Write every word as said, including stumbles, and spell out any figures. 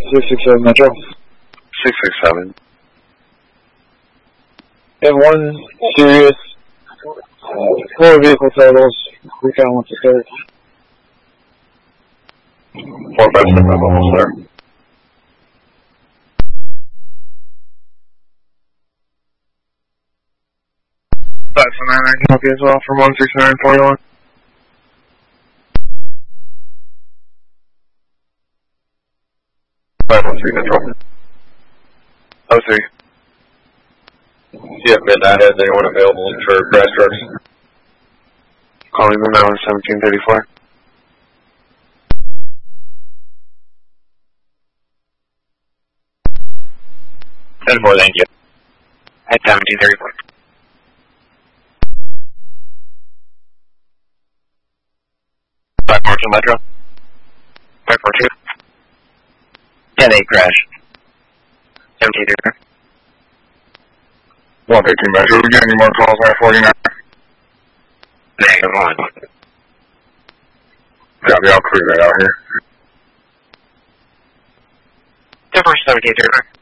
six six seven Metro. six six seven. And one serious uh, four vehicle totals. We found one to start. four five seven level, sir. five seven nine nine, copy as well for one six nine four one. five one three control. oh three. Yeah, midnight, has anyone available for crash trucks? Calling them now on seventeen thirty-four. ten four, thank you. At seventeen thirty-four. five four two Metro. five four two. ten eight crash. seventeen thirty-four. one thirteen Metro, we get any more calls on forty-nine? Negative one. Copy, I'll clear that out here. ten four seventeen thirty-four.